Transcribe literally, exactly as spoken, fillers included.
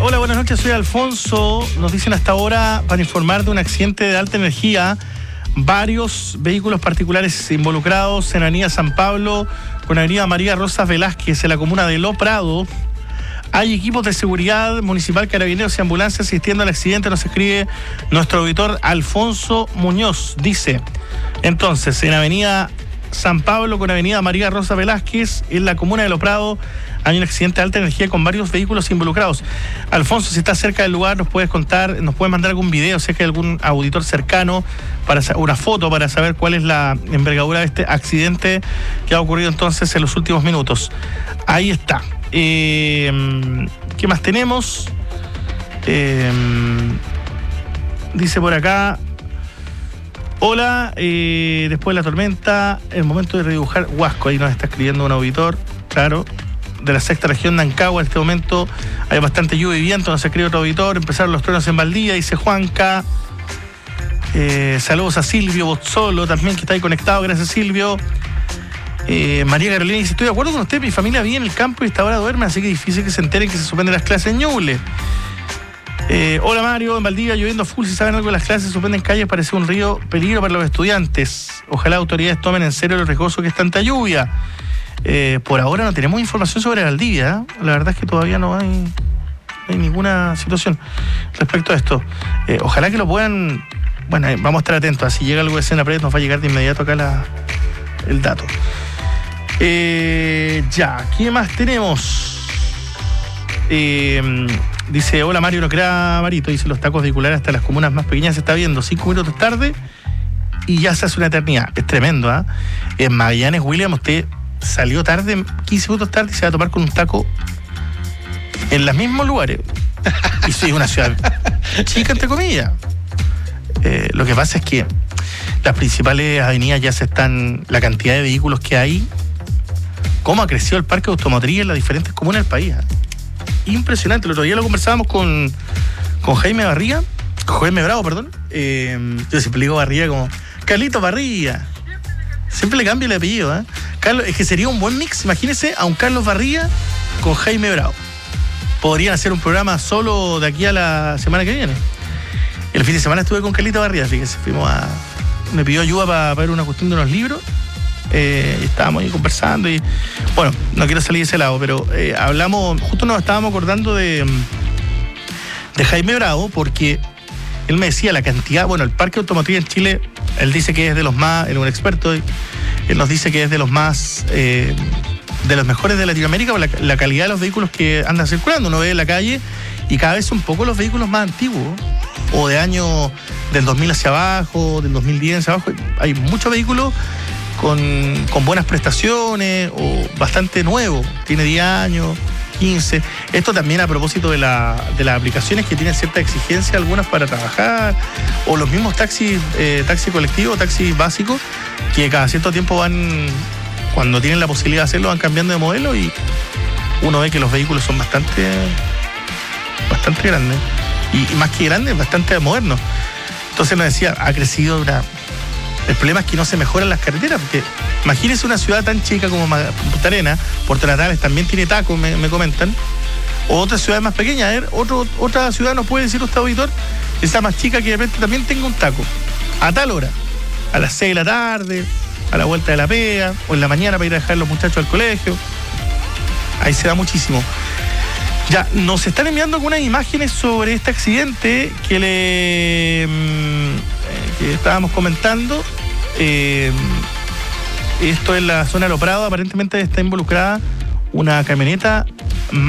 Hola, buenas noches, soy Alfonso. Nos dicen hasta ahora para informar de un accidente de alta energía. Varios vehículos particulares involucrados en Avenida San Pablo con Avenida María Rosas Velázquez en la comuna de Lo Prado. Hay equipos de seguridad municipal, carabineros y ambulancias asistiendo al accidente, nos escribe nuestro auditor Alfonso Muñoz. Dice, entonces, en Avenida San Pablo con Avenida María Rosa Velázquez, en la comuna de Lo Prado, hay un accidente de alta energía con varios vehículos involucrados. Alfonso, si estás cerca del lugar, nos puedes contar, nos puedes mandar algún video, si es que hay algún auditor cercano, para una foto para saber cuál es la envergadura de este accidente que ha ocurrido entonces en los últimos minutos. Ahí está. Eh, ¿Qué más tenemos? Eh, dice por acá... Hola, eh, después de la tormenta, el momento de redibujar Huasco. Ahí nos está escribiendo un auditor, claro, de la sexta región de Ancagua. En este momento hay bastante lluvia y viento, nos escribe otro auditor. Empezaron los truenos en Valdía, dice Juanca. Eh, saludos a Silvio Bozzolo también, que está ahí conectado. Gracias, Silvio. Eh, María Carolina dice, estoy de acuerdo con usted, mi familia vive en el campo y esta hora duerme, así que es difícil que se enteren que se suspenden las clases en Ñuble. Eh, hola Mario, en Valdivia lloviendo full, si saben algo de las clases se suspenden calles, parece un río peligro para los estudiantes. Ojalá autoridades tomen en serio lo riesgoso que es tanta lluvia. Eh, por ahora no tenemos información sobre Valdivia, ¿eh? La verdad es que todavía no hay, no hay ninguna situación respecto a esto. Eh, ojalá que lo puedan, bueno, eh, vamos a estar atentos, si llega algo de escena previa nos va a llegar de inmediato acá la, el dato. Eh, ya, ¿qué más tenemos? Eh... Dice, hola Mario, no crea Marito, dice los tacos vehiculares hasta las comunas más pequeñas se está viendo cinco minutos tarde y ya se hace una eternidad. Es tremendo, ¿ah? ¿eh? En Magallanes, William, usted salió tarde, quince minutos tarde y se va a tomar con un taco en los mismos lugares. Y soy una ciudad chica, entre comillas. Eh, lo que pasa es que las principales avenidas ya se están, la cantidad de vehículos que hay, cómo ha crecido el parque automotriz en las diferentes comunas del país, ¿eh? Impresionante. El otro día lo conversábamos con, con Jaime Barría, con Jaime Bravo, perdón. Eh, yo siempre le digo Barría como Carlito Barría. Siempre le cambio el apellido, ¿eh? Carlos, es que sería un buen mix. Imagínense a un Carlos Barría con Jaime Bravo. Podrían hacer un programa solo de aquí a la semana que viene. El fin de semana estuve con Carlito Barría, fíjese, fuimos a. Me pidió ayuda para, para ver una cuestión de unos libros. Eh, estábamos ahí conversando y bueno, no quiero salir de ese lado, pero eh, hablamos, justo nos estábamos acordando de de Jaime Bravo, porque él me decía la cantidad, bueno, el parque automotriz en Chile, él dice que es de los más, él es un experto, él nos dice que es de los más eh, de los mejores de Latinoamérica por la, la calidad de los vehículos que andan circulando. Uno ve en la calle y cada vez un poco los vehículos más antiguos o de año del dos mil hacia abajo, del dos mil diez hacia abajo, hay muchos vehículos Con, con buenas prestaciones o bastante nuevo, tiene diez años, quince. Esto también a propósito de, la, de las aplicaciones que tienen cierta exigencia algunas para trabajar, o los mismos taxis, eh, taxi colectivo, taxis básicos, que cada cierto tiempo van, cuando tienen la posibilidad de hacerlo, van cambiando de modelo y uno ve que los vehículos son bastante, bastante grandes. Y, y más que grandes, bastante modernos. Entonces nos decía, ha crecido una... El problema es que no se mejoran las carreteras, porque imagínense una ciudad tan chica como Punta Arenas, Puerto Natales también tiene tacos, me, me comentan, o otras ciudades más pequeñas. A ver, otro, otra ciudad nos puede decir usted, auditor, esa más chica que de repente también tenga un taco, a tal hora, a las seis de la tarde, a la vuelta de la pega, o en la mañana para ir a dejar a los muchachos al colegio. Ahí se da muchísimo. Ya, nos están enviando algunas imágenes sobre este accidente que le que estábamos comentando. Eh, esto es la zona de Lo Prado, aparentemente está involucrada una camioneta